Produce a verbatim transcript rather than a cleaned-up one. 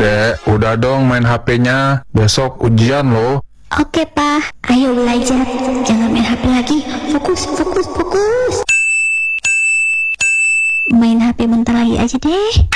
Dek, udah dong main H P-nya. Besok ujian loh. Oke, Pa. Ayo belajar. Jangan main H P lagi. Fokus, fokus, fokus. Main H P bentar lagi aja deh.